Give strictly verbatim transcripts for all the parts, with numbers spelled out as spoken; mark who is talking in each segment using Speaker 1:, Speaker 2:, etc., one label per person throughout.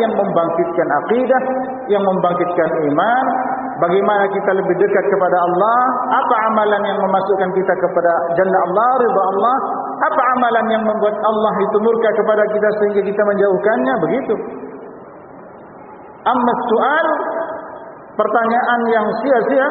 Speaker 1: yang membangkitkan akidah, yang membangkitkan iman. Bagaimana kita lebih dekat kepada Allah? Apa amalan yang memasukkan kita kepada jannah Allah, ridha Allah? Apa amalan yang membuat Allah itu murka kepada kita sehingga kita menjauhkannya? Begitu. Amma soal, pertanyaan yang sia-sia,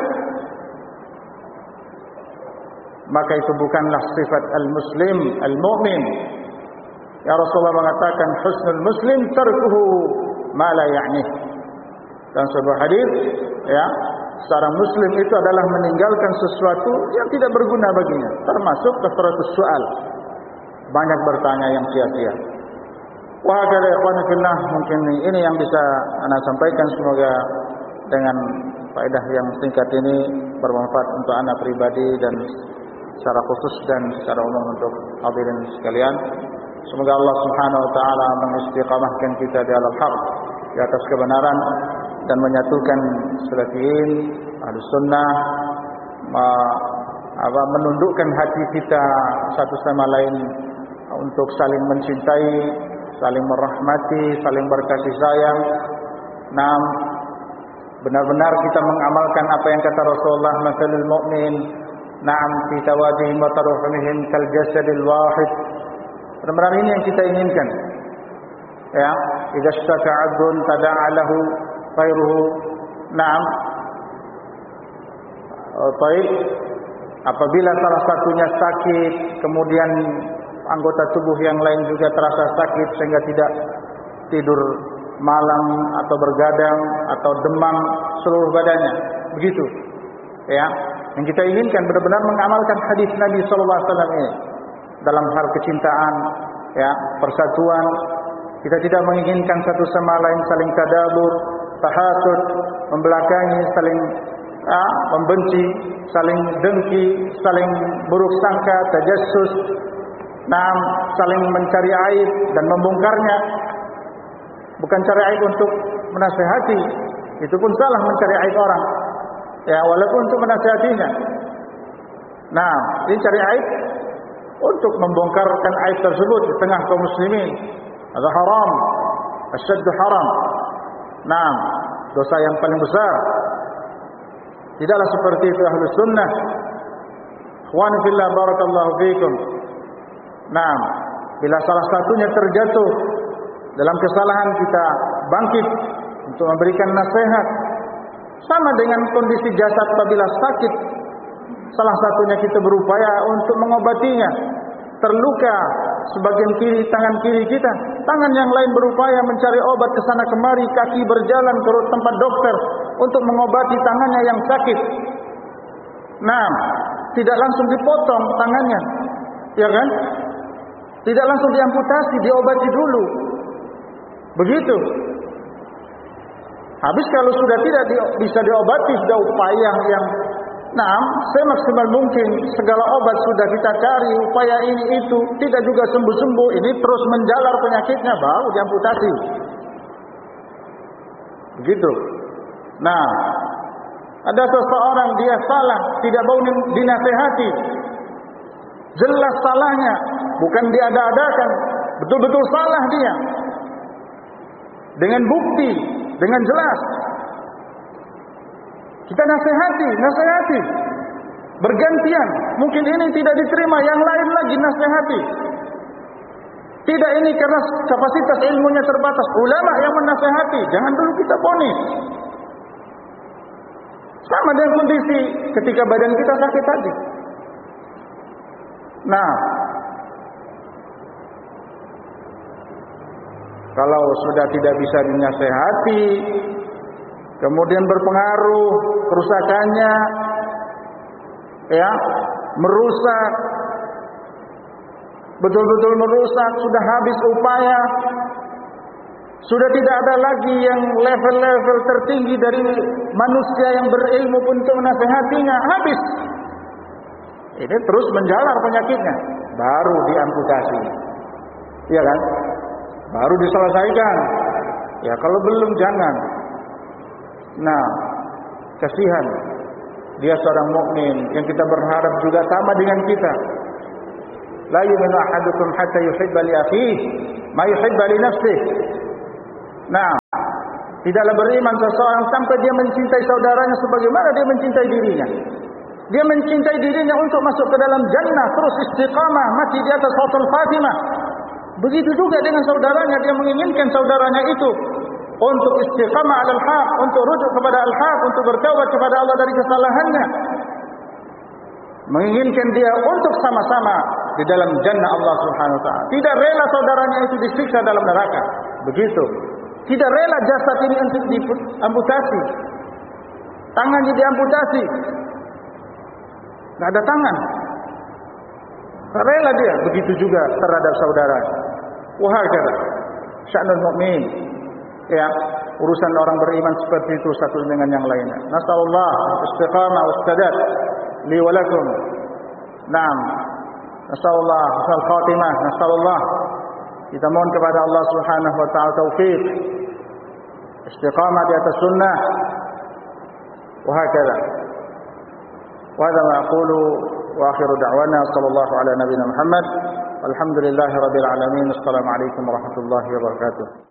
Speaker 1: maka itu bukanlah sifat al-muslim, al-mu'min. Ya Rasulullah mengatakan husnul muslim tarkuhu ma la ya'nih. Dan sebuah hadis, ya, seorang muslim itu adalah meninggalkan sesuatu yang tidak berguna baginya, termasuk kasratus soal, banyak bertanya yang sia-sia. Wah, kada ikhwan fillah, mungkin ini yang bisa ana sampaikan, semoga dengan faedah yang singkat ini bermanfaat untuk ana pribadi dan secara khusus dan secara umum untuk hadirin sekalian. Semoga Allah Subhanahu wa taala mengistiqamahkan kita di atas haq, di atas kebenaran, dan menyatukan salafiyin, ahlus sunnah, apa, menundukkan hati kita satu sama lain untuk saling mencintai, saling merahmati, saling berkasih sayang. Nah, benar-benar kita mengamalkan apa yang kata Rasulullah, masalul mu'min na'am fi tawadihim wa taruhumihim kal jasadil wahid. Benar-benar ini yang kita inginkan. Ya, idza ishtaka 'abdun tada'a lahu khairuhu. Na'am. Oh, baik. Apabila salah satunya sakit, kemudian anggota tubuh yang lain juga terasa sakit sehingga tidak tidur malam atau bergadang atau demam seluruh badannya. Begitu. Ya, yang kita inginkan benar-benar mengamalkan hadis Nabi sallallahu alaihi wasallam ini dalam hal kecintaan, ya, persatuan. Kita tidak menginginkan satu sama lain saling tadabur, tahasud, membelakangi, saling ya, membenci, saling dengki, saling buruk sangka, tajassus, nah, saling mencari aib dan membongkarnya. Bukan cari aib untuk menasihati, itu pun salah mencari aib orang. Ya, walaupun untuk menasihatinya. Nah, ini cari aib untuk membongkarkan aib tersebut di tengah kaum muslimin. Ada haram, asyaddu haram. Nah, dosa yang paling besar. Tidaklah seperti itu ahlus sunnah. Ikhwan fillah, barakallahu fiikum. Nah, bila salah satunya terjatuh dalam kesalahan, kita bangkit untuk memberikan nasihat. Sama dengan kondisi jasad apabila sakit, salah satunya kita berupaya untuk mengobatinya. Terluka sebagian kiri tangan kiri kita, tangan yang lain berupaya mencari obat ke sana kemari, kaki berjalan ke tempat dokter untuk mengobati tangannya yang sakit. Nah, tidak langsung dipotong tangannya, ya kan? Tidak langsung diamputasi, diobati dulu. Begitu. Habis kalau sudah tidak di, bisa diobati, sudah upaya yang nah, semaksimal mungkin segala obat sudah kita cari, upaya ini itu tidak juga sembuh-sembuh, ini terus menjalar penyakitnya, baru diamputasi. Begitu. Nah, ada seseorang dia salah, tidak mau dinasehati. Jelas salahnya, bukan diada-adakan, betul-betul salah dia. Dengan bukti, dengan jelas. Kita nasihati, nasihati. Bergantian. Mungkin ini tidak diterima, yang lain lagi nasihati. Tidak ini karena kapasitas ilmunya terbatas. Ulama yang menasihati, jangan dulu kita vonis. Sama dengan kondisi ketika badan kita sakit tadi. Nah, kalau sudah tidak bisa dinasehati, kemudian berpengaruh kerusakannya, ya, merusak, betul-betul merusak, sudah habis upaya, sudah tidak ada lagi yang level-level tertinggi dari manusia yang berilmu pun untuk menasehatinya, habis. Ini terus menjalar penyakitnya, baru diamputasi, iya kan? Baru diselesaikan. Ya, kalau belum jangan. Nah, kasihan. Dia seorang mukmin yang kita berharap juga sama dengan kita. La yu'minu ahadukum hatta yuhibba li akhihi ma yuhibba li nafsihi. Nah, tidaklah beriman seseorang sampai dia mencintai saudaranya sebagaimana dia mencintai dirinya. Dia mencintai dirinya untuk masuk ke dalam jannah, terus istiqamah, mati di atas husnul khatimah. Begitu juga dengan saudaranya, dia menginginkan saudaranya itu untuk istiqamah alal haq, untuk rujuk kepada al-haq, untuk bertaubat kepada Allah dari kesalahannya. Menginginkan dia untuk sama-sama di dalam jannah Allah Subhanahu wa taala. Tidak rela saudaranya itu disiksa dalam neraka. Begitu. Tidak rela jasad ini untuk diamputasi. Tangannya diamputasi. Tidak ada tangan. Tak rela dia. Begitu juga terhadap saudara. Wahakala sya'nul mu'min. Ya, urusan orang beriman seperti itu satu dengan yang lainnya. Nasallallahu istiqamah wassadad li wa lakum. Naam. Nasallallahu husnul khatimah. Nasallallahu, kita mohon kepada Allah Subhanahu wa taala taufik, istiqamah di atas sunnah. Wahakala. Wa hadha ma aqulu wa akhiru da'wana sallallahu ala nabiyyina Muhammad. Alhamdulillahirabbil alamin. Assalamualaikum warahmatullahi wabarakatuh.